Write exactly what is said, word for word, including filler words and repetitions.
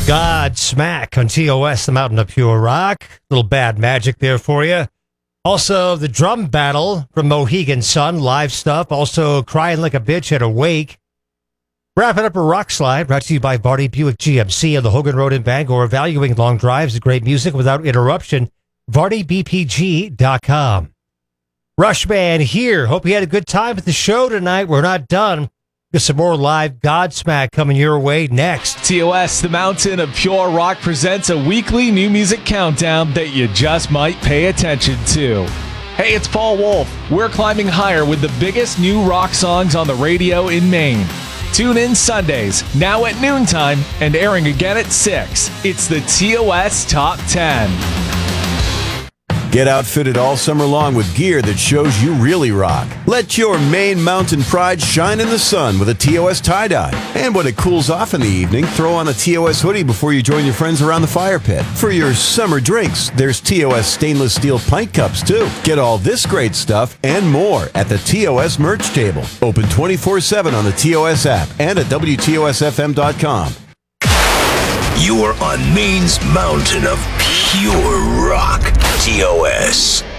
Godsmack on T O S, the Mountain of Pure Rock. Little Bad Magic there for you. Also, the drum battle from Mohegan Sun, live stuff. Also, Crying Like a Bitch at Awake. Wrapping up a rock slide, brought to you by Barney Buick G M C on the Hogan Road in Bangor. Valuing long drives and great music without interruption. Varney B P G dot com. Rushman here. Hope you had a good time at the show tonight. We're not done. Got some more live Godsmack coming your way next. T O S, the Mountain of Pure Rock, presents a weekly new music countdown that you just might pay attention to. Hey, it's Paul Wolf. We're climbing higher with the biggest new rock songs on the radio in Maine. Tune in Sundays, now at noontime, and airing again at six. It's the T O S Top ten. Get outfitted all summer long with gear that shows you really rock. Let your Maine mountain pride shine in the sun with a T O S tie-dye. And when it cools off in the evening, throw on a T O S hoodie before you join your friends around the fire pit. For your summer drinks, there's T O S stainless steel pint cups too. Get all this great stuff and more at the T O S merch table. Open twenty-four seven on the T O S app and at W T O S F M dot com. You are on Maine's mountain of pure rock. T O S.